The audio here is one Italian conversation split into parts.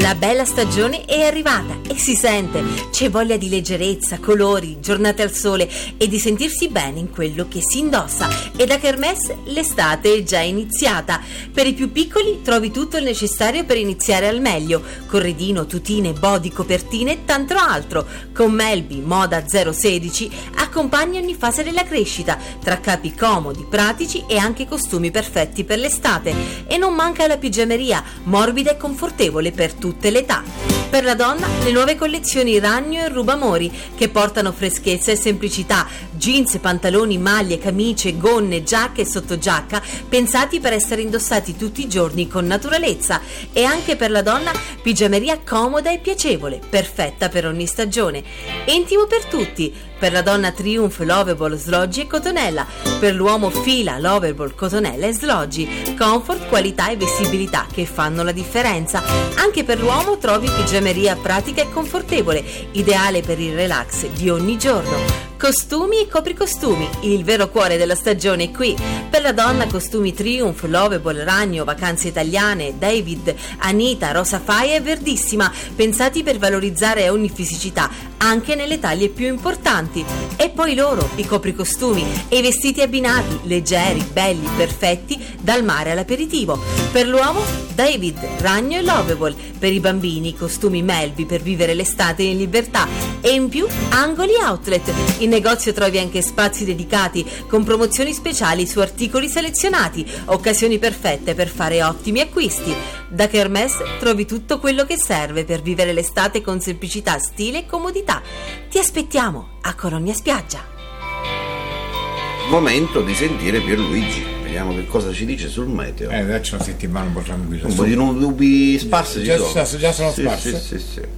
La bella stagione è arrivata e si sente. C'è voglia di leggerezza, colori, giornate al sole e di sentirsi bene in quello che si indossa. E da Kermesse l'estate è già iniziata. Per i più piccoli trovi tutto il necessario per iniziare al meglio: corredino, tutine, body, copertine e tanto altro. Con Melby Moda 016 accompagni ogni fase della crescita, tra capi comodi, pratici e anche costumi perfetti per l'estate. E non manca la pigiameria, morbida e confortevole per tutte le età. Per la donna le nuove collezioni Ragno e Rubamori, che portano freschezza e semplicità, jeans, pantaloni, maglie, camicie, gonne, giacche e sottogiacca pensati per essere indossati tutti i giorni con naturalezza. E anche per la donna pigiameria comoda e piacevole, perfetta per ogni stagione. Intimo per tutti. Per la donna Triumph, Lovable, Sloggi e Cotonella. Per l'uomo Fila, Lovable, Cotonella e Sloggi. Comfort, qualità e vestibilità che fanno la differenza. Anche per l'uomo trovi pigiameria pratica e confortevole, ideale per il relax di ogni giorno. Costumi e copricostumi, il vero cuore della stagione è qui. Per la donna costumi Triumph, Lovable, Ragno, Vacanze Italiane, David, Anita, Rosa Faia e Verdissima, pensati per valorizzare ogni fisicità, anche nelle taglie più importanti. E poi loro, i copricostumi e i vestiti abbinati, leggeri, belli, perfetti, dal mare all'aperitivo. Per l'uomo, David, Ragno e Lovable. Per i bambini, costumi Melby per vivere l'estate in libertà. E in più, angoli outlet. In negozio trovi anche spazi dedicati con promozioni speciali su articoli selezionati, occasioni perfette per fare ottimi acquisti. Da Kermesse trovi tutto quello che serve per vivere l'estate con semplicità, stile e comodità. Ti aspettiamo a Cologna Spiaggia. Momento di sentire Pierluigi. Vediamo che cosa ci dice sul meteo. Dacci una settimana un po' tranquilla. Un po' di nubi sparse già sono sì, sparse. sì.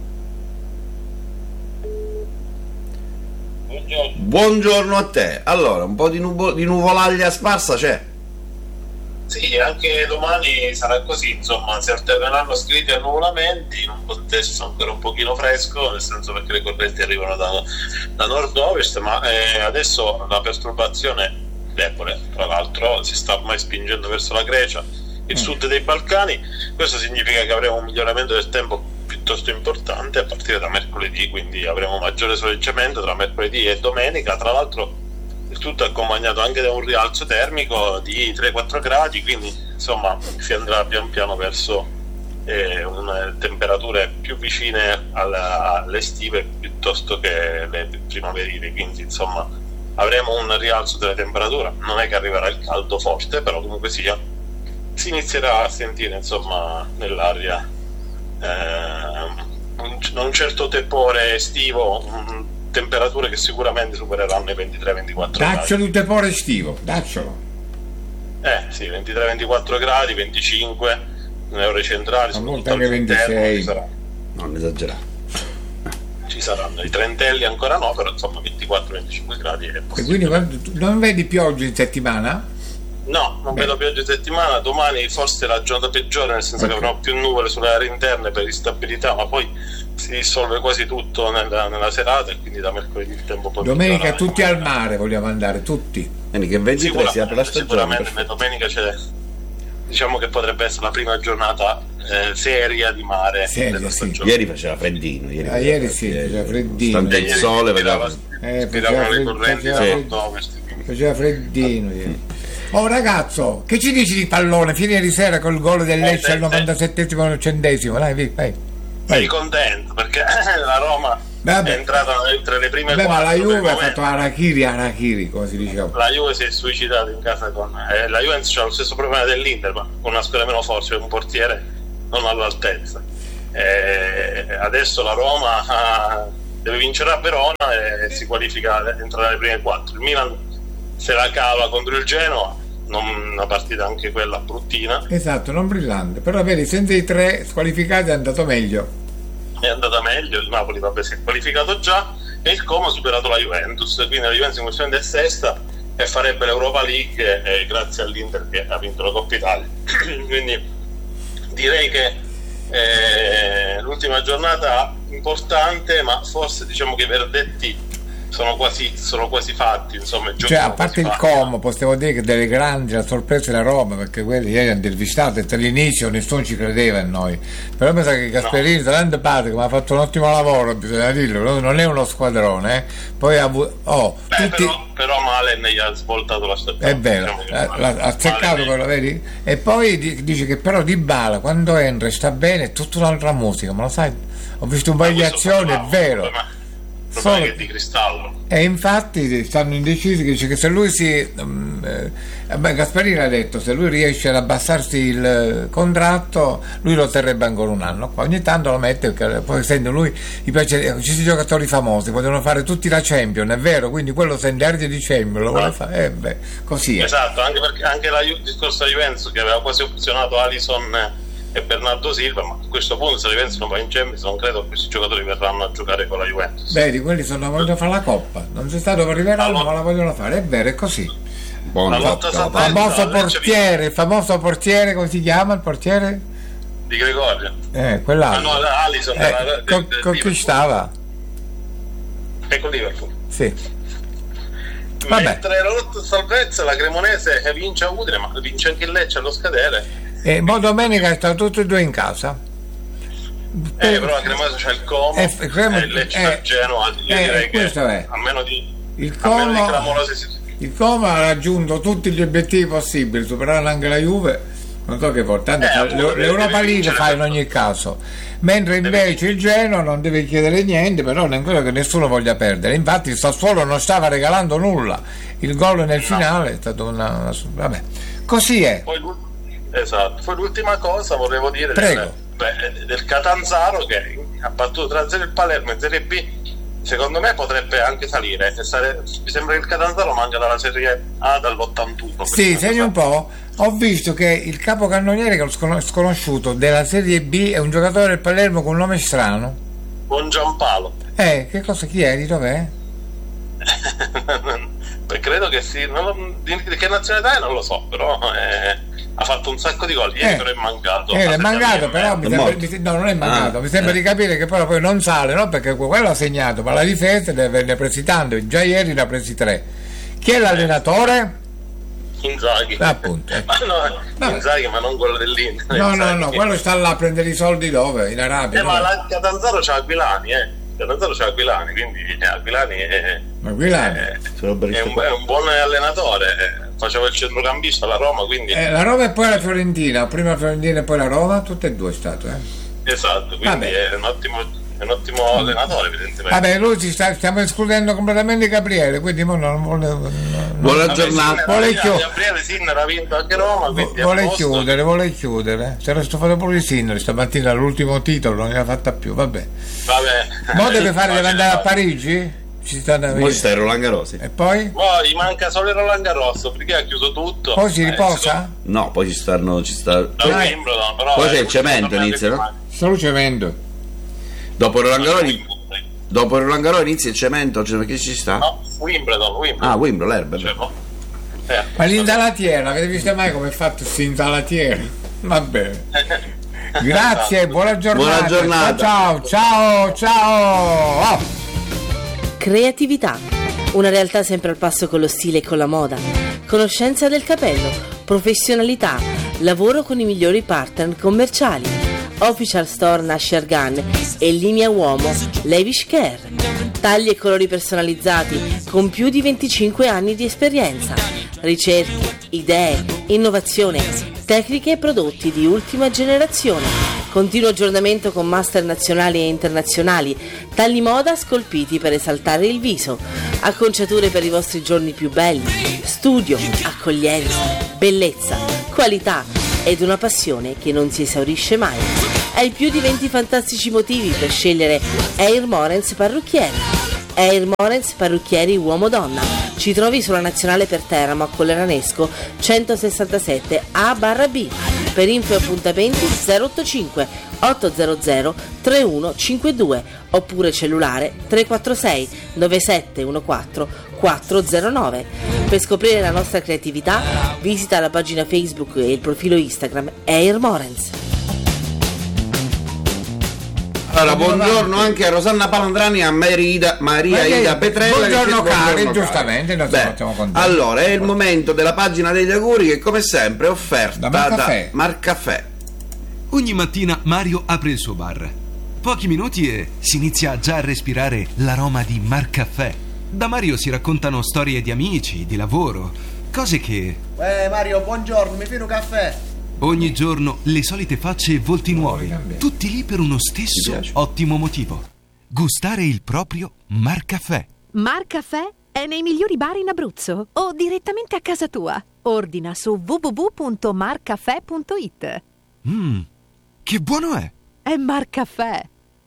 Buongiorno a te. Allora, un po' di nuvolaglia sparsa c'è? Sì, anche domani sarà così, insomma, si alterneranno scritti e annuvolamenti in un contesto ancora un pochino fresco, nel senso perché le correnti arrivano da nord-ovest, ma adesso la perturbazione debole, tra l'altro si sta ormai spingendo verso la Grecia, il sud dei Balcani. Questo significa che avremo un miglioramento del tempo piuttosto importante a partire da mercoledì, quindi avremo maggiore soleggiamento tra mercoledì e domenica, tra l'altro il tutto accompagnato anche da un rialzo termico di 3-4 gradi, quindi insomma si andrà pian piano verso temperature più vicine alle estive piuttosto che le primaverili, quindi insomma avremo un rialzo delle temperature. Non è che arriverà il caldo forte, però comunque sia si inizierà a sentire insomma nell'aria un certo tepore estivo, temperature che sicuramente supereranno i 23-24 gradi. Daccelo un tepore estivo, daccelo. Sì, 23-24 gradi, 25 nelle ore centrali, a volte anche 26. Non esagerare. Ci saranno i trentelli, ancora no, però insomma 24-25 gradi è possibile. E quindi non vedi pioggia in settimana? No, non vedo pioggia in settimana. Domani forse è la giornata peggiore, nel senso che avremo più nuvole sulle aree interne per instabilità, ma poi si dissolve quasi tutto nella serata e quindi da mercoledì il tempo può domenica tutti al mare vogliamo andare, tutti. Domenica 23 si apre la stagione. Sicuramente domenica c'è, diciamo che potrebbe essere la prima giornata seria di mare. Seria, sì. Ieri faceva freddino. Ieri sì, faceva freddino. Stante il sole, spiravano le correnti da nord-ovest. Faceva freddino ieri. Oh ragazzo, che ci dici di pallone? Fino ieri sera col gol del Lecce al 97esimo centesimo, dai, vai. Sei contento perché la Roma è entrata tra le prime quattro. Ma la Juve ha fatto Arachiri, come si diceva. La Juve si è suicidata in casa con la Juventus, ha lo stesso problema dell'Inter, ma con una squadra meno forte, un portiere non all'altezza. Adesso la Roma deve vincere a Verona e si qualifica dentro le prime quattro. Il Milan se la cava contro il Genoa, una partita anche quella bruttina. Esatto, non brillante, però vedi, senza i tre squalificati è andato meglio. È andata meglio, il Napoli si è qualificato già e il Como ha superato la Juventus, quindi la Juventus in questo momento è sesta e farebbe l'Europa League grazie all'Inter che ha vinto la Coppa Italia. Quindi direi che l'ultima giornata importante, ma forse diciamo che i verdetti sono quasi fatti, insomma. Cioè, a parte il Como, possiamo dire che delle grandi la sorpresa della Roma, perché quelli ieri hanno intervistato e all'inizio nessuno ci credeva in noi, però mi sa che Gasperini, grande padre, che mi ha fatto un ottimo lavoro, bisogna dirlo, non è uno squadrone, poi ha avuto però Malen gli ha svoltato la stagione, è vero, ha azzeccato quello, vedi? E poi dice che però Dybala quando entra e sta bene è tutta un'altra musica, ma lo sai, ho visto un paio di azioni, è vero. Che è di cristallo. E infatti stanno indecisi, che dice che se lui Gasperini ha detto, se lui riesce ad abbassarsi il contratto lui lo terrebbe ancora un anno qua, ogni tanto lo mette, perché poi essendo lui gli piace, ci sono giocatori famosi, vogliono fare tutti la Champions, è vero, quindi quello sente arte di Champions lo vuole fare, così è. Esatto, anche perché anche il discorso di Juventus che aveva quasi opzionato Alisson e Bernardo Silva, ma a questo punto se la Juventus non va in Champions non credo che questi giocatori verranno a giocare con la Juventus. Vedi, quelli vogliono fare la Coppa, non c'è stato per arriveranno, ma la vogliono fare, è vero, è così. Il famoso portiere, come si chiama il portiere? Di Gregorio. Quell'altro. Alisson con chi stava? E con Liverpool. Sì. Mentre la lotta salvezza, la Cremonese vince a Udine, ma vince anche il Lecce allo scadere. E domenica stanno tutti e due in casa. Però la Cremonese c'è il Como e il Lecce a Genova. Io direi che a meno di clamorosi. Il Como ha raggiunto tutti gli obiettivi possibili, superando anche la Juve. Non so che importante, l'Europa League fa in ogni caso. Mentre invece il Genoa non deve chiedere niente, però non credo che nessuno voglia perdere. Infatti il Sassuolo non stava regalando nulla. Il gol nel finale è stato vabbè. Così è. Esatto. Poi l'ultima cosa volevo dire del Catanzaro che ha battuto 3-0 il Palermo in Serie B. Secondo me potrebbe anche salire. Mi sembra che il Catanzaro manca dalla Serie A dall'81. Sì, segni un po'. Ho visto che il capocannoniere, che è sconosciuto, della Serie B è un giocatore del Palermo con un nome strano. Buon Giampalo. Che cosa, chi è? Di dov'è? Credo che sì. Di che nazionalità è non lo so, però ha fatto un sacco di gol. Ieri però è mancato. È mancato, però non è mancato. Mi sembra di capire che però poi non sale, no? Perché quello ha segnato, ma la difesa ne ha presi tanto. Già ieri ne ha presi 3. Chi è l'allenatore? Inzaghi. Appunto. Inzaghi, ma non quello dell'Inter. No, quello sta là a prendere i soldi dove? In Arabia. Ma la Catanzaro c'ha Aquilani, Catanzaro c'ha Aquilani, quindi Aquilani è un buon allenatore. Faceva il centrocampista alla Roma, quindi la Roma e poi la Fiorentina, prima la Fiorentina e poi la Roma, tutte e due è stato. Esatto, quindi è un ottimo allenatore, evidentemente. Vabbè, lui stiamo escludendo completamente Gabriele, quindi non vuole. Buona giornata. Gabriele Sinner ha vinto anche Roma, vuole chiudere. Si era stufato pure di Sinner stamattina all'ultimo titolo, non ne ha fatta più, vabbè. Mo deve andare a Parigi? Poi sta il Roland Garros. E poi? Gli manca solo il Roland Garros perché ha chiuso tutto. Poi si riposa? No, poi ci sta. Poi c'è il cemento, inizia, no? Solo il cemento. Dopo il Roland Garros inizia il cemento, cioè perché ci sta? No, Wimbledon. Wimbledon, l'erba. Ma l'insalatiera, avete visto mai come è fatto questa insalatiera? Va bene. Grazie, buona giornata. Ciao. Oh. Creatività, una realtà sempre al passo con lo stile e con la moda, conoscenza del capello, professionalità, lavoro con i migliori partner commerciali, Official Store Nasher Gun e linea uomo Lavish Care, tagli e colori personalizzati con più di 25 anni di esperienza, ricerche, idee, innovazione, tecniche e prodotti di ultima generazione. Continuo aggiornamento con master nazionali e internazionali, tagli moda scolpiti per esaltare il viso, acconciature per i vostri giorni più belli, studio, accoglienza, bellezza, qualità ed una passione che non si esaurisce mai. Hai più di 20 fantastici motivi per scegliere Air Morens Parrucchieri. Air Morens Parrucchieri uomo-donna. Ci trovi sulla Nazionale per Teramo a Colleranesco 167 A/B. Per info e appuntamenti 085 800 3152 oppure cellulare 346 9714 409. Per scoprire la nostra creatività visita la pagina Facebook e il profilo Instagram Air Morens. Allora, buongiorno anche a Rosanna Palandrani e a Maria Ida Petrella. Buongiorno cari, giustamente, noi siamo contenti. Allora, è il momento della pagina degli auguri che come sempre è offerta da Marcaffè. Ogni mattina Mario apre il suo bar. Pochi minuti e si inizia già a respirare l'aroma di Marcaffè. Da Mario si raccontano storie di amici, di lavoro, cose che... Mario, buongiorno, mi fai un caffè? Ogni giorno le solite facce e volti nuovi, tutti lì per uno stesso ottimo motivo: gustare il proprio Marcaffè. Marcaffè è nei migliori bar in Abruzzo o direttamente a casa tua. Ordina su www.marcaffè.it. Che buono è! È Marcaffè.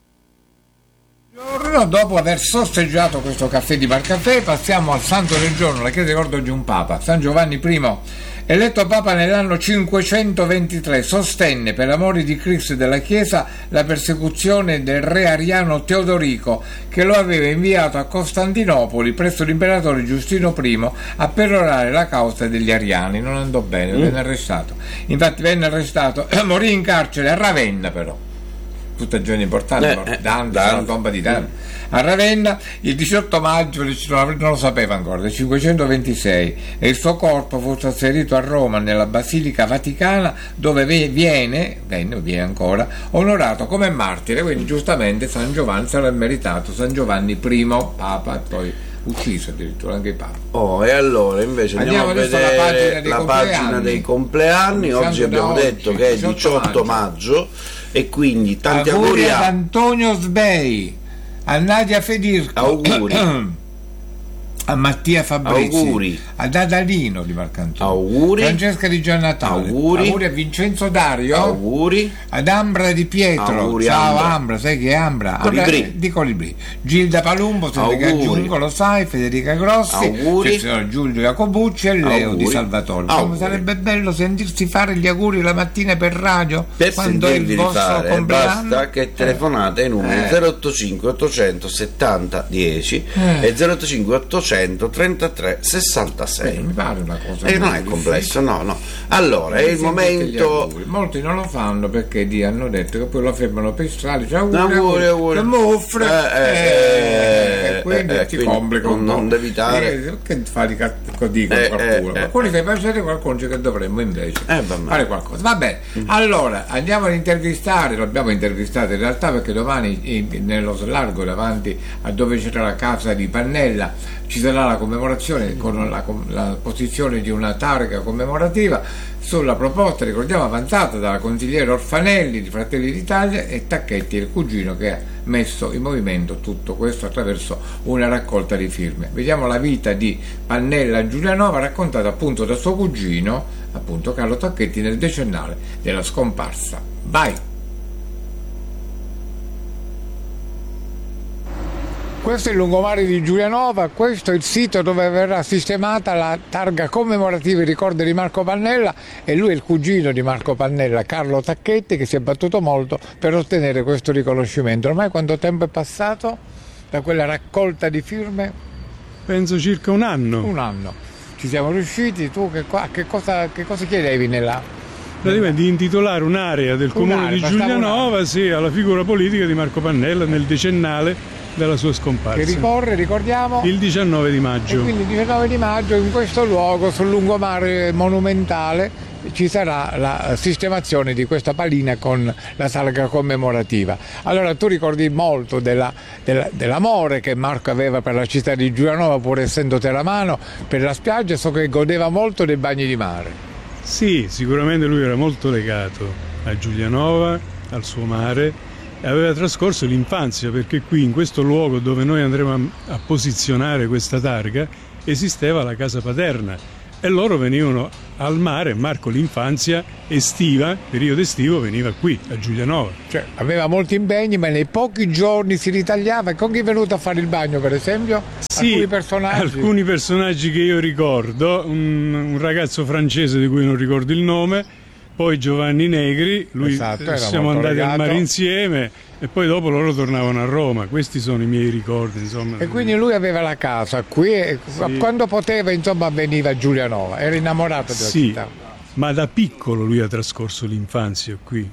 Dopo aver sorseggiato questo caffè di Marcaffè, passiamo al santo del giorno, la chiesa ricorda oggi un papa, San Giovanni I. Eletto papa nell'anno 523, sostenne per amore di Cristo e della Chiesa la persecuzione del re ariano Teodorico, che lo aveva inviato a Costantinopoli presso l'imperatore Giustino I a perorare la causa degli ariani. Non andò bene, venne arrestato. Infatti venne arrestato, morì in carcere a Ravenna però. Tutta giorni importante, Dante, la tomba di Dante. A Ravenna il 18 maggio, non lo sapeva ancora, del 526, e il suo corpo fu trasferito a Roma nella Basilica Vaticana, dove viene ancora onorato come martire. Quindi giustamente San Giovanni se l'ha meritato, San Giovanni I, Papa, e poi ucciso addirittura anche il Papa. E allora invece andiamo a vedere la pagina dei compleanni. Oggi abbiamo detto che è 18 maggio e quindi tanti auguri ad Antonio Sbei, a Nadia Fedirco, auguri a Mattia Fabrizi, auguri ad Adalino di Marcantonio, auguri Francesca di Giannatale, auguri a Vincenzo Dario, auguri ad Ambra di Pietro, auguri, ciao Ambra, sai che è Ambra? Di Colibrì, Gilda Palumbo, se che aggiungo, lo sai, Federica Grossi, auguri, il signor Giulio Jacobucci e Leo di Salvatore. Come sarebbe bello sentirsi fare gli auguri la mattina per radio, per quando è il vostro compleanno. Basta che telefonate ai numeri 085 870 10 e 085 800 33 66. Mi pare una cosa non è complesso, no. Allora è il momento. Molti non lo fanno perché hanno detto che poi lo fermano per strada, cioè auguri, quindi ti complicano. Non devi dare che fa di qualcuno. Alcuni fai piacere, qualcuno che dovremmo invece fare qualcosa. Va bene, allora andiamo ad intervistare, lo abbiamo intervistato in realtà perché domani nello slargo davanti a dove c'era la casa di Pannella ci sarà la commemorazione con la posizione di una targa commemorativa sulla proposta, ricordiamo, avanzata dalla consigliera Orfanelli di Fratelli d'Italia e Tacchetti, il cugino, che ha messo in movimento tutto questo attraverso una raccolta di firme. Vediamo la vita di Pannella Giulianova raccontata appunto da suo cugino, appunto Carlo Tacchetti, nel decennale della scomparsa. Vai! Questo è il lungomare di Giulianova, questo è il sito dove verrà sistemata la targa commemorativa in ricordo di Marco Pannella, e lui è il cugino di Marco Pannella, Carlo Tacchetti, che si è battuto molto per ottenere questo riconoscimento. Ormai quanto tempo è passato da quella raccolta di firme? Penso circa un anno. Un anno. Ci siamo riusciti. Tu che cosa chiedevi nella... Praticamente di intitolare un'area del comune di Giulianova alla figura politica di Marco Pannella nel decennale della sua scomparsa. Che ricorre, ricordiamo, il 19 di maggio. E quindi il 19 di maggio in questo luogo, sul lungomare monumentale, ci sarà la sistemazione di questa palina con la targa commemorativa. Allora tu ricordi molto dell'amore che Marco aveva per la città di Giulianova, pur essendo teramano, per la spiaggia, so che godeva molto dei bagni di mare. Sì, sicuramente lui era molto legato a Giulianova, al suo mare, e aveva trascorso l'infanzia, perché qui in questo luogo dove noi andremo a posizionare questa targa esisteva la casa paterna e loro venivano al mare. Marco l'infanzia estiva, periodo estivo, veniva qui a Giulianova. Cioè aveva molti impegni, ma nei pochi giorni si ritagliava. Con chi è venuto a fare il bagno, per esempio? Sì, alcuni personaggi che io ricordo, un ragazzo francese di cui non ricordo il nome, poi Giovanni Negri, siamo andati al mare insieme e poi dopo loro tornavano a Roma. Questi sono i miei ricordi, insomma. E quindi lui aveva la casa qui e quando poteva, insomma, veniva a Giulianova, era innamorato della città. Ma da piccolo lui ha trascorso l'infanzia qui.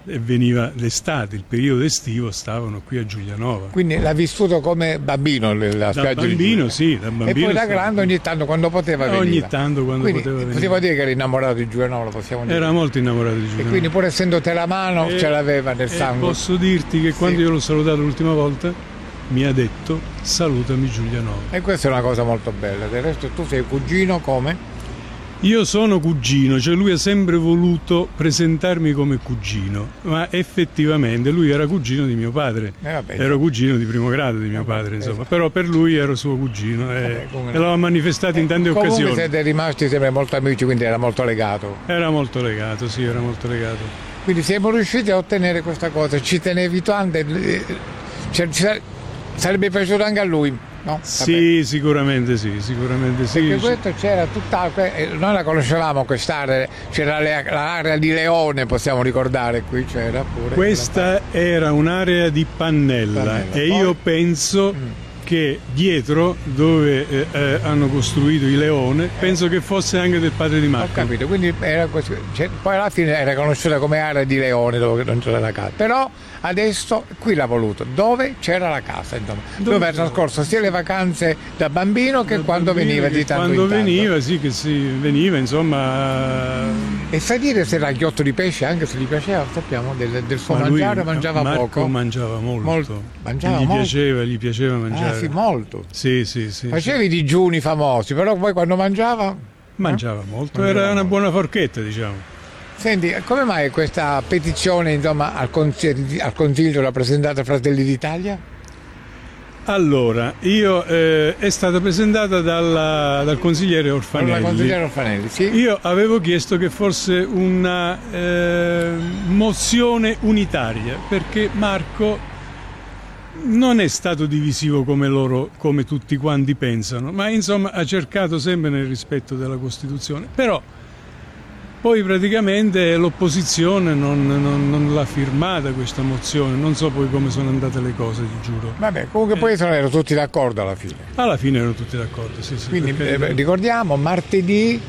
e veniva l'estate, il periodo estivo, stavano qui a Giulianova. Quindi l'ha vissuto come bambino la spiaggia? Da bambino, sì, da bambino. E poi da grande ogni tanto quando poteva venire? Ogni tanto quando quindi poteva venire. Possiamo dire che era innamorato di Giulianova, lo possiamo dire? Era molto innamorato di Giulianova. E quindi pur essendo te la mano ce l'aveva nel sangue? Posso dirti che quando io l'ho salutato l'ultima volta mi ha detto salutami Giulianova. E questa è una cosa molto bella. Del resto tu sei cugino come? Io sono cugino, cioè lui ha sempre voluto presentarmi come cugino, ma effettivamente lui era cugino di mio padre, ero cugino di primo grado di mio padre, insomma, però per lui ero suo cugino e l'aveva manifestato in tante occasioni. Comunque siete rimasti sempre molto amici, quindi era molto legato. Era molto legato, sì, era molto legato. Quindi siamo riusciti a ottenere questa cosa, ci tenevi tanto, sarebbe piaciuto anche a lui. No? Sì, sicuramente sì. Perché questo c'era tutta, noi la conoscevamo quest'area, c'era l'area di Leone, possiamo ricordare, qui c'era pure. Questa era un'area di Pannella. E io penso che dietro dove hanno costruito il Leone, penso che fosse anche del padre di Marco. Ho capito, quindi era così, poi alla fine era conosciuta come area di Leone dove non c'era la casa, però adesso qui l'ha voluto, dove c'era la casa, dove ha trascorso sia le vacanze da bambino che quando veniva di tanto quando in tanto. Veniva, sì, che si veniva, insomma. E sai dire se era ghiotto di pesce, anche se gli piaceva, sappiamo, del suo mangiare, mangiava Marco poco? Mangiava molto. Mangiava gli piaceva mangiare. Sì, molto. Sì. Facevi i digiuni famosi, però poi quando mangiava molto, era una buona forchetta, diciamo. Senti, come mai questa petizione, insomma, al Consiglio l'ha presentata Fratelli d'Italia? Allora, è stata presentata dal consigliere Orfanelli. Dal consigliere Orfanelli, sì. Io avevo chiesto che fosse una mozione unitaria, perché Marco non è stato divisivo come tutti quanti pensano, ma insomma ha cercato sempre nel rispetto della Costituzione. Però poi praticamente l'opposizione non l'ha firmata questa mozione, non so poi come sono andate le cose, ti giuro. Vabbè, comunque poi erano tutti d'accordo alla fine. Alla fine erano tutti d'accordo, sì. Quindi ricordiamo martedì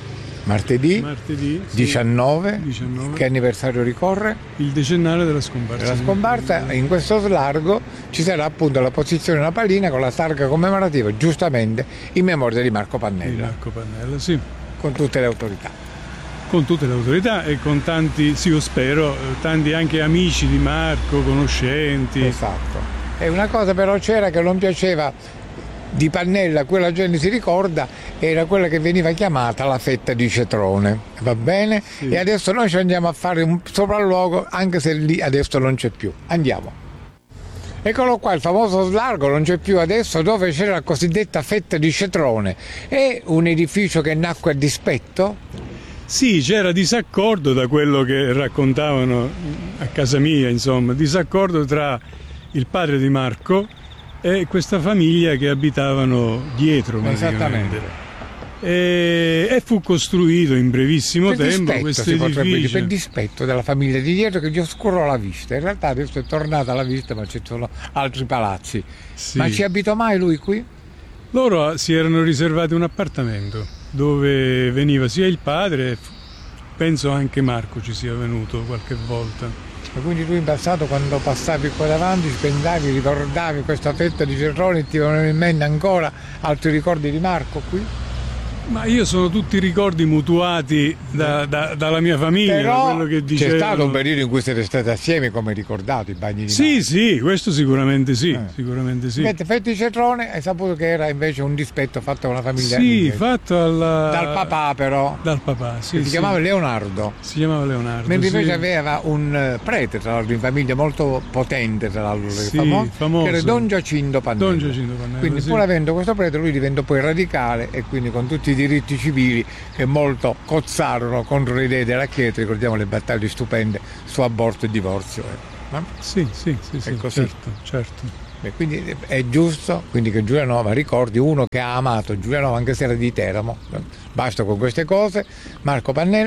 19, che anniversario ricorre? Il decennale della scomparsa. In questo slargo ci sarà appunto la posizione napalina con la targa commemorativa, giustamente, in memoria di Marco Pannella. Di Marco Pannella, sì. Con tutte le autorità. Con tutte le autorità e con tanti, sì, io spero, tanti anche amici di Marco, conoscenti. Esatto. E una cosa però c'era che non piaceva di Pannella, quella gente si ricorda, era quella che veniva chiamata la fetta di cetrone, va bene? Sì. E adesso noi ci andiamo a fare un sopralluogo, anche se lì adesso non c'è più. Andiamo. Eccolo qua, il famoso slargo non c'è più adesso, dove c'era la cosiddetta fetta di cetrone. È un edificio che nacque a dispetto? Sì, c'era disaccordo, da quello che raccontavano a casa mia, insomma, disaccordo tra il padre di Marco e questa famiglia che abitavano dietro. Esattamente. E fu costruito in brevissimo tempo questo edificio. Per dispetto della famiglia di dietro che gli oscurò la vista. In realtà adesso è tornata alla vista, ma ci sono altri palazzi. Sì. Ma ci abitò mai lui qui? Loro si erano riservati un appartamento dove veniva sia il padre, penso anche Marco ci sia venuto qualche volta. E quindi tu in passato, quando passavi qua davanti, pensavi, ricordavi questa fetta di cetrone e ti venivano in mente ancora altri ricordi di Marco qui? Ma io sono tutti ricordi mutuati dalla mia famiglia. Però da quello che dicevano. C'è stato un periodo in cui siete stati assieme, come ricordate, i bagni di mare. Sì, questo sicuramente sì. Sicuramente sì. Invece fetta di cetrone hai saputo che era invece un dispetto fatto a una famiglia. Sì, fatto dal papà però. Dal papà, sì. Si chiamava Leonardo. Si chiamava Leonardo. Mentre invece aveva un prete, tra l'altro, in famiglia molto potente, tra l'altro, famoso, che era Don Giacinto Pannella. Quindi pur avendo questo prete lui diventò poi radicale e quindi con tutti i diritti civili che molto cozzarono contro le idee della Chiesa. Ricordiamo le battaglie stupende su aborto e divorzio. No? Sì, è così. Certo. E quindi è giusto quindi che Giulianova ricordi uno che ha amato Giulianova anche se era di Teramo. Basta con queste cose. Marco Pannella,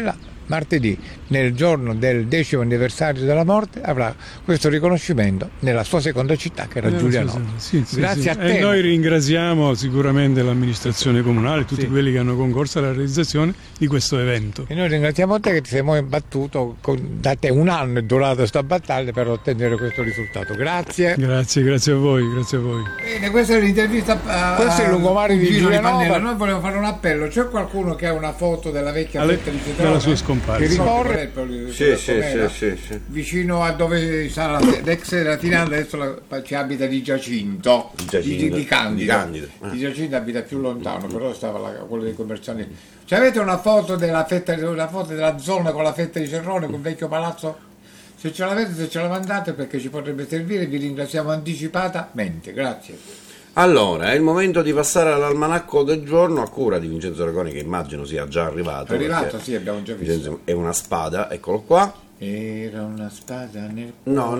martedì, nel giorno del 10° anniversario della morte, avrà questo riconoscimento nella sua seconda città, che era Giulianova. Grazie a te. E noi ringraziamo sicuramente l'amministrazione comunale, tutti quelli che hanno concorso alla realizzazione di questo evento. E noi ringraziamo te che ti sei mai battuto, da te un anno è durata questa battaglia per ottenere questo risultato. Grazie. Grazie a voi. Bene, questa è l'intervista questo è il lungomare di Giulianova. Noi volevo fare un appello: c'è qualcuno che ha una foto della vecchia fetta di Cetrone della sua scomparsa che ricorre sì. vicino a dove sta l'ex Latinale, adesso ci abita di Giacinto di Candido. Di Giacinto abita più lontano, però stava quello dei commercianti. Avete una foto della zona con la fetta di Cerrone, con il vecchio palazzo? Se ce l'avete, se ce la mandate, perché ci potrebbe servire, vi ringraziamo anticipatamente. Grazie. Allora, è il momento di passare all'almanacco del giorno a cura di Vincenzo Aragoni, che immagino sia già arrivato. È arrivato, sì, abbiamo già visto. Vincenzo, è una spada, eccolo qua. Era una spada nel... No.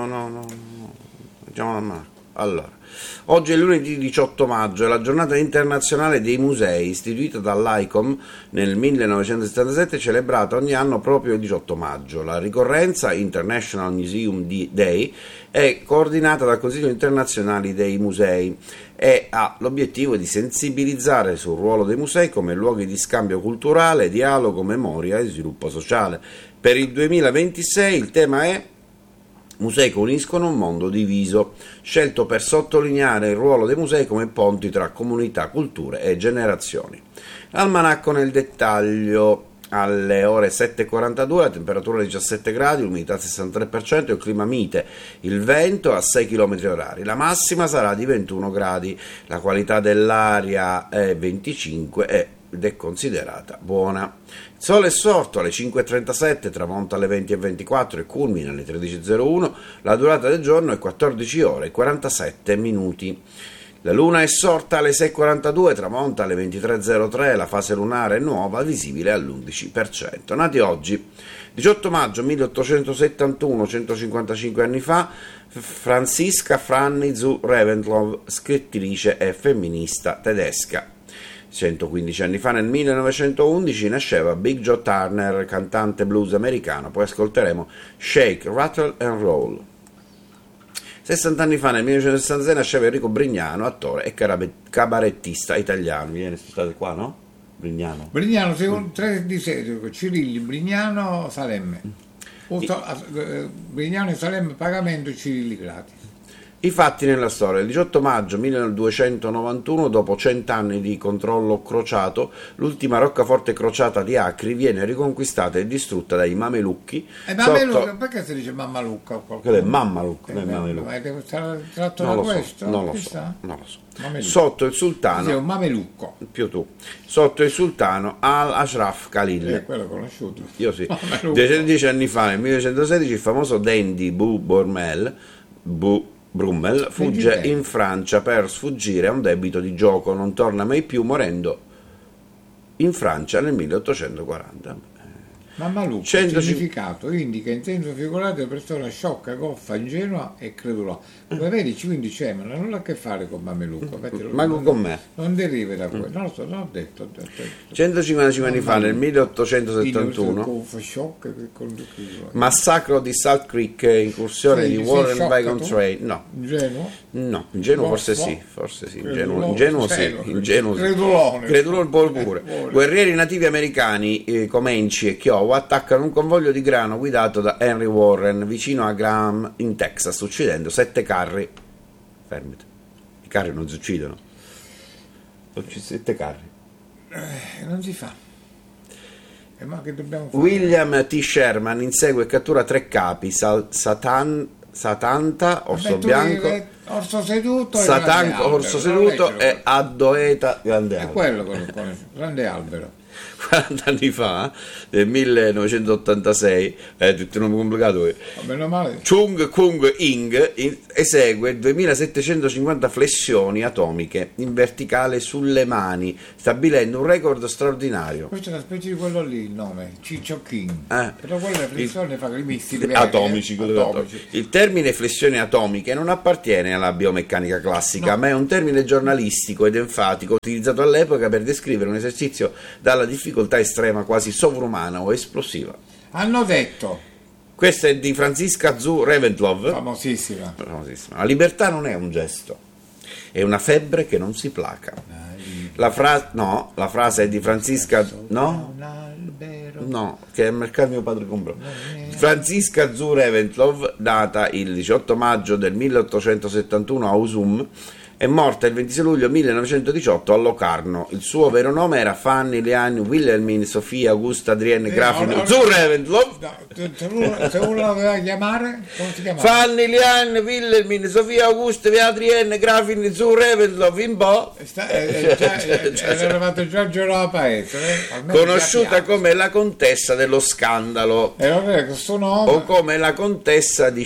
Facciamo l'almanacco. Allora, oggi è lunedì 18 maggio, è la giornata internazionale dei musei, istituita dall'ICOM nel 1977, celebrata ogni anno proprio il 18 maggio. La ricorrenza, International Museum Day, è coordinata dal Consiglio internazionale dei musei e ha l'obiettivo di sensibilizzare sul ruolo dei musei come luoghi di scambio culturale, dialogo, memoria e sviluppo sociale. Per il 2026 il tema è Musei che uniscono un mondo diviso, scelto per sottolineare il ruolo dei musei come ponti tra comunità, culture e generazioni. L'almanacco nel dettaglio: alle ore 7:42, la temperatura 17 gradi, l'umidità 63%, il clima mite, il vento a 6 km/h, la massima sarà di 21 gradi, la qualità dell'aria è 25 ed è considerata buona. Il sole è sorto alle 5:37, tramonta alle 20:24 e culmina alle 13:01, la durata del giorno è 14 ore e 47 minuti. La luna è sorta alle 6:42, tramonta alle 23:03, la fase lunare è nuova, visibile all'11%. Nati oggi, 18 maggio 1871, 155 anni fa, Franziska Franny zu Reventlow, scrittrice e femminista tedesca. 115 anni fa, nel 1911, nasceva Big Joe Turner, cantante blues americano. Poi ascolteremo Shake, Rattle and Roll. 60 anni fa, nel 1966, nasceva Enrico Brignano, attore e cabarettista italiano. Viene stato qua, no? Brignano, sei 3 di 6, Cirilli, Brignano, Salemme. Brignano e Salemme, pagamento, Cirilli gratis. I fatti nella storia. Il 18 maggio 1291, dopo 100 anni di controllo crociato, l'ultima roccaforte crociata di Acri viene riconquistata e distrutta dai Mamelucchi. Perché si dice Mammalucca? Quello è Mammalucca, non è Mamelucca. Non lo so. Sotto il sultano, un mamelucco. Più tu. Sotto il sultano Al-Ashraf Khalil. Quello conosciuto. Io sì. 10 anni fa, nel 1916, il famoso dandy Brummel fugge in Francia per sfuggire a un debito di gioco, non torna mai più, morendo in Francia nel 1840. Mammalucco, significato, indica in senso figurato persona sciocca, goffa, ingenua e credulosa. Vedi, quindi c'è, ma non ha nulla a che fare con Mamelucco. Ma con me. Non deriva da quello, non lo so, non ho detto. 155 anni fa, nel 1871, massacro di Salt Creek, incursione di Warren Wagon Train. No. Ingenuo forse sì. Credulone pure. Guerrieri nativi americani, Comanche e Kiowa, attaccano un convoglio di grano guidato da Henry Warren vicino a Graham in Texas, uccidendo 7 carri. Fermati, i carri non si uccidono. 7 carri. Non si fa. Ma che dobbiamo fare? William T. Sherman insegue e cattura 3 capi, Satanta, orso bianco, orso seduto e Addoeta, grande albero. È quello che lo conosco, grande albero. 40 anni fa, nel 1986, è tutto un nome complicato. Chung Kung Ing esegue 2750 flessioni atomiche in verticale sulle mani, stabilendo un record straordinario. Questa è una specie di quello lì, il nome, Ciccio King. Però quella flessione fa i missili atomici. Il termine flessioni atomiche non appartiene alla biomeccanica classica, ma è un termine giornalistico ed enfatico utilizzato all'epoca per descrivere un esercizio dalla difficoltà estrema, quasi sovrumana o esplosiva. Hanno detto, Questa è di Franziska zu Reventlow. famosissima. La libertà non è un gesto, è una febbre che non si placa. La frase è di Franziska, no, che è mercato mio padre comprò. Franziska zu Reventlow, nata il 18 maggio del 1871 a Husum, è morta il 26 luglio 1918 a Locarno. Il suo vero nome era Fanny Leanne Wilhelmine Sofia Augusta Adrienne Grafin zu Reventlow. Se uno la doveva chiamare, come si chiamava? Fanny Leanne Wilhelmine Sofia Augusta Adrienne Grafin zu Reventlow in Bo. Era arrivato Giorgio Nova Paese, Conosciuta come la contessa dello scandalo questo nome, o come la contessa di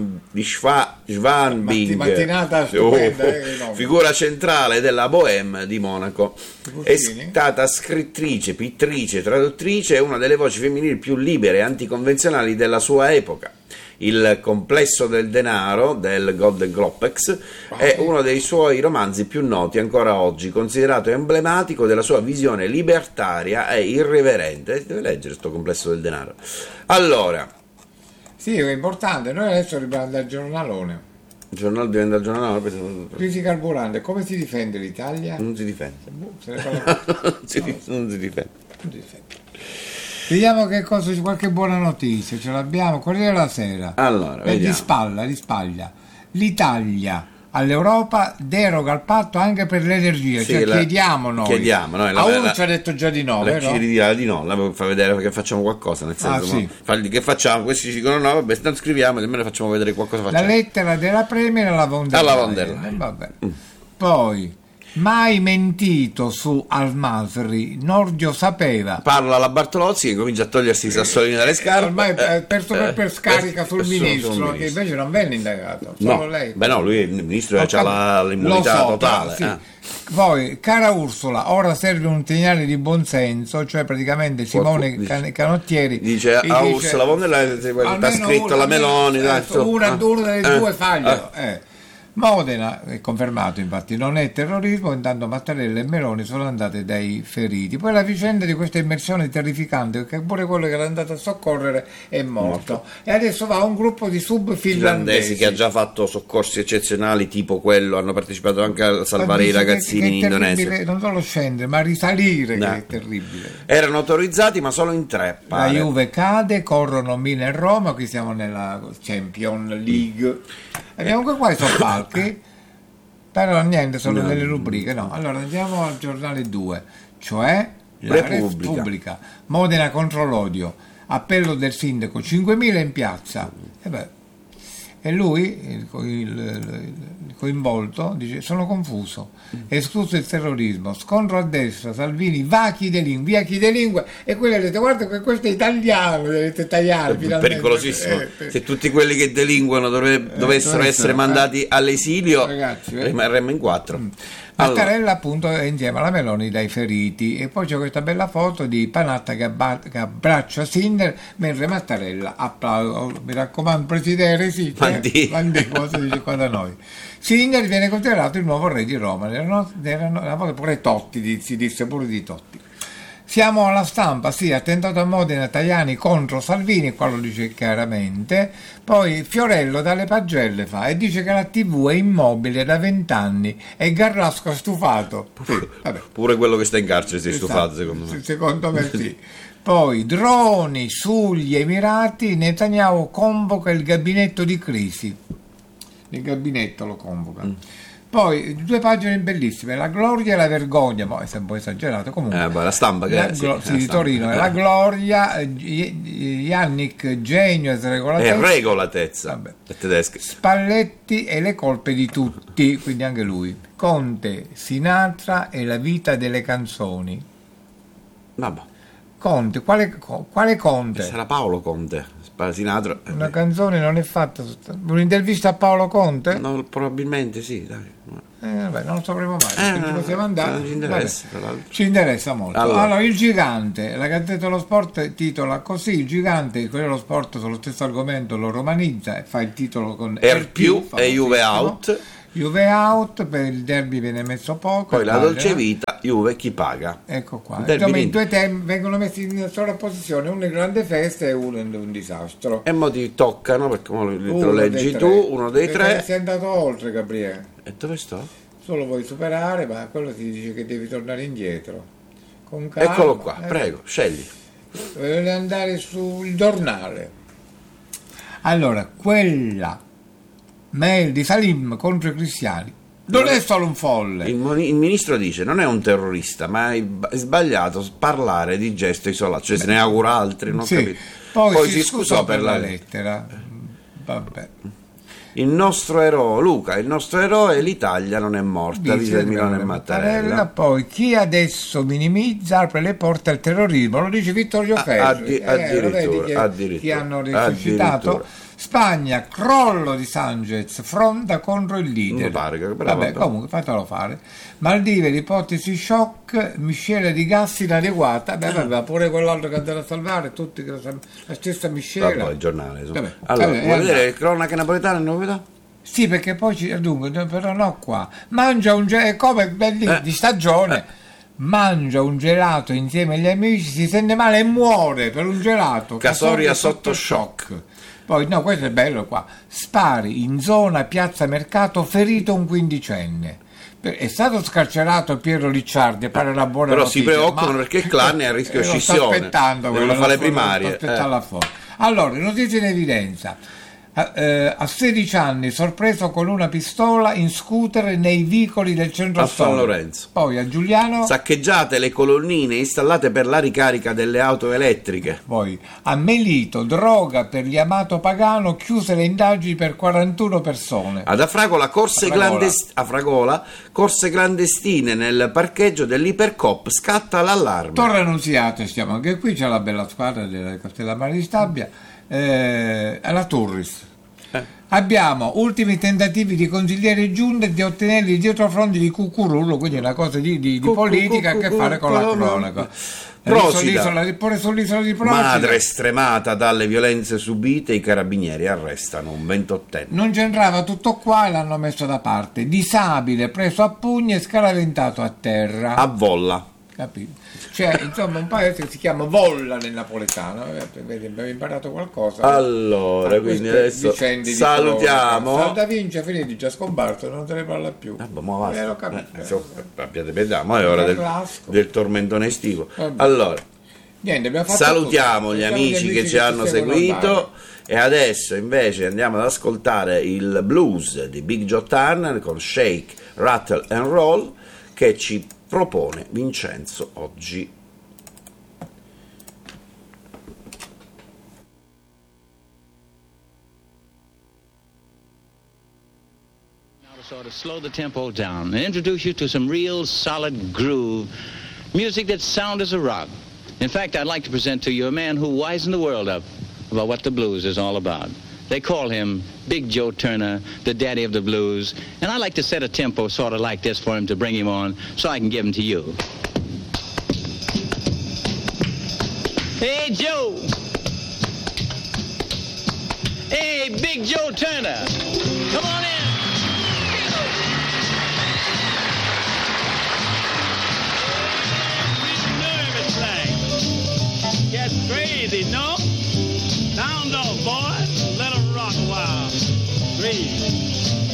Schwabing, mattinata stupenda, figura centrale della Bohème di Monaco. È stata scrittrice, pittrice, traduttrice e una delle voci femminili più libere e anticonvenzionali della sua epoca. Il complesso del denaro del Golden Glopex è uno dei suoi romanzi più noti ancora oggi, considerato emblematico della sua visione libertaria e irreverente. Deve leggere questo complesso del denaro. Allora, sì, è importante. Noi adesso dobbiamo andare al giornalone. il giornale diventa giornale. Crisi carburante, come si difende l'Italia? Non si difende. Se ne parla- Non si difende. Non si difende. Vediamo che cosa, qualche buona notizia ce l'abbiamo. Corriere della Sera. Allora, Di vediamo. spalla. L'Italia all'Europa deroga al patto anche per l'energia, Sì, cioè chiediamo noi. A uno ci ha detto già di no, vero? Ci dirà di no, la fa vedere che facciamo qualcosa, nel senso, sì. Fargli che facciamo, questi ci dicono no, vabbè, tanto scriviamo, almeno facciamo vedere qualcosa La facciamo. lettera della Premier alla von der Leyen. Vabbè. Poi mai mentito su Al-Masri, Nordio sapeva. Parla la Bartolozzi che comincia a togliersi i sassolini dalle scarpe. Ormai per scarica sul ministro, che invece non venne indagato, solo No, lei. beh no, lui il ministro ha l'immunità totale. Sì. Poi, cara Ursula, ora serve un segnale di buonsenso, cioè praticamente Simone Canottieri dice a Ursula von der Leyen sta scritto la Meloni, una delle due fagliolo. Modena, è confermato infatti, non è terrorismo, intanto Mattarella e Meloni sono andate dai feriti. Poi la vicenda di questa immersione terrificante, che pure quello che era andato a soccorrere è morto. E adesso va un gruppo di sub finlandesi che ha già fatto soccorsi eccezionali tipo quello, hanno partecipato anche a salvare i ragazzini in Indonesia. Non solo scendere, ma risalire, che è terribile. Erano autorizzati ma solo in 3. La Juve cade, corrono Milan e Roma, qui siamo nella Champions League. Abbiamo qua i soppalchi, però niente, sono nelle rubriche. No, allora andiamo al giornale 2, cioè la Repubblica. Modena contro l'odio, appello del sindaco, 5.000 in piazza. E lui, il coinvolto, dice: sono confuso, escluso il terrorismo, scontro a destra, Salvini, via chi delingue, e quelli hanno detto: guarda che questo è italiano, è pericolosissimo. Se tutti quelli che delinguono dovessero essere mandati all'esilio, ragazzi, rimarremmo in 4. Mattarella appunto è insieme alla Meloni dai feriti, e poi c'è questa bella foto di Panatta che abbraccia Sinner mentre Mattarella applaude. Mi raccomando, presidente, sì, come si dice qua da noi. Sinner viene considerato il nuovo re di Roma, una volta pure Totti, si disse pure di Totti. Siamo alla Stampa, sì, attentato a Modena, Tajani contro Salvini, qua lo dice chiaramente. Poi Fiorello dalle pagelle fa e dice che la TV è immobile da 20 anni e Garrasco è stufato. Pure quello che sta in carcere si è stufato, secondo me. Secondo me sì. Poi droni sugli Emirati, Netanyahu convoca il gabinetto di crisi. Il gabinetto lo convoca. Poi 2 pagine bellissime, la gloria e la vergogna, ma è un po' esagerato comunque. La Stampa che di Torino, la gloria, Yannick genio e regolatezza tedesche. Spalletti e le colpe di tutti, quindi anche lui. Conte, Sinatra e la vita delle canzoni. Vabbè. Conte, quale Conte? Sarà Paolo Conte. Sinatra. Una canzone non è fatta, un'intervista a Paolo Conte? No, probabilmente sì, dai. Vabbè, non lo sapremo mai, ci possiamo andare. Ci interessa molto. Allora, il gigante, la Gazzetta dello Sport titola così: il gigante, quello dello sport sullo stesso argomento lo romanizza e fa il titolo con più e Juve out. Juve out, per il derby viene messo poco. Poi la dolce vita, Juve chi paga? Ecco qua. Derby Insomma, i due temi vengono messi in sovrapposizione, uno in grande festa e uno in un disastro. E mo ti toccano, perché mo lo leggi tu, uno dei tre. Sei andato oltre, Gabriele. E dove sto? Solo vuoi superare, ma quello ti dice che devi tornare indietro. Con calma. Eccolo qua, prego, scegli. Voglio andare sul giornale. Allora, quella mail di Salim contro i cristiani non è solo un folle. Il ministro dice non è un terrorista, ma è sbagliato parlare di gesto isolato, cioè se ne augura altri, non ho capito. Poi si scusò per la lettera. Vabbè. Il nostro eroe, Luca, il nostro eroe, l'Italia non è morta, dice Milano e Mattarella. Poi chi adesso minimizza apre le porte al terrorismo, lo dice Vittorio Ferri. Addirittura. Chi hanno risuscitato. Spagna, crollo di Sanchez, fronda contro il leader. Vabbè, comunque fatelo fare. Maldive, ipotesi shock, miscela di gas inadeguata. Aveva pure quell'altro che andava a salvare, tutti la stessa miscela. Vabbè, il giornale. Allora, vuoi vedere le cronache napoletane, novità? Sì, perché poi dunque, però no qua. Mangia un come di stagione. Mangia un gelato insieme agli amici, si sente male e muore per un gelato. Casoria sotto shock. Poi, no, questo è bello qua. Spari in zona Piazza Mercato, ferito un quindicenne. È stato scarcerato Piero Licciardi, pare una buona però notizia. Si preoccupano perché il clan è a rischio scissione. Sto aspettando devono fare le primarie. Allora, notizie in evidenza. A 16 anni sorpreso con una pistola in scooter nei vicoli del centro a San Lorenzo. Poi a Giuliano saccheggiate le colonnine installate per la ricarica delle auto elettriche. Poi a Melito droga per gli Amato Pagano, chiuse le indagini per 41 persone. Ad Afragola corse clandestine nel parcheggio dell'Ipercop, scatta l'allarme. Torre Annunziata, stiamo anche qui, c'è la bella squadra della Castellammare di Stabia. Alla Turris abbiamo ultimi tentativi di consigliere Giunta di ottenere il dietrofront di Cucurullo, quindi una cosa di politica a che fare con la cronaca. Pure sull'isola di Procida, madre stremata dalle violenze subite, i carabinieri arrestano un 28enne. Non c'entrava tutto qua e l'hanno messo da parte. Disabile preso a pugni e scaraventato a terra a Volla. Capito? Cioè, insomma, un paese che si chiama Volla nel napoletano. Abbiamo imparato qualcosa. Allora, quindi adesso salutiamo. Da Vinci è finito, già scomparso, non se ne parla più. Abbiate pietà, ma è ora del tormentone estivo. Allora, niente, salutiamo gli amici che ci hanno seguito. E adesso invece andiamo ad ascoltare il blues di Big Joe Turner con Shake, Rattle and Roll, che ci propone Vincenzo oggi. Now to sort of slow the tempo down and introduce you to some real solid groove music that's sound as a rock. In fact, I'd like to present to you a man who wisened the world up about what the blues is all about. They call him Big Joe Turner, the daddy of the blues. And I like to set a tempo sort of like this for him to bring him on so I can give him to you. Hey, Joe. Hey, Big Joe Turner. Come on in. Nervous like. Get crazy, no? Sound off, boy. Let 'em rock a while. Breathe.